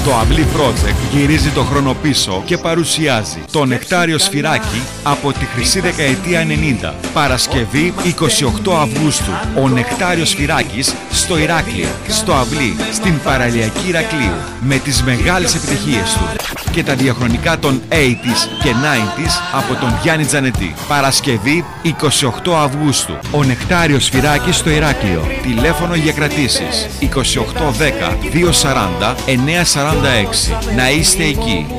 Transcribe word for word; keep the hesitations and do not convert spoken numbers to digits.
Το Αυλή Project γυρίζει το χρόνο πίσω και παρουσιάζει το Νεκτάριο Σφυράκι από τη χρυσή δεκαετία ενενήντα. Παρασκευή εικοστή ογδόη Αυγούστου. Ο Νεκτάριος Σφυράκης στο Ηράκλειο, στο Αυλή, στην παραλιακή Ηρακλείου, με τις μεγάλες επιτυχίες του και τα διαχρονικά των ογδόντα και ενενήντα από τον Γιάννη Τζανετή. Παρασκευή εικοστή ογδόη Αυγούστου. Ο Νεκτάριος Σφυράκης στο Ηράκλειο. Τηλέφωνο για κρατήσεις είκοσι οκτώ δέκα διακόσια σαράντα εννιακόσια σαράντα έξι. Να είστε εκεί.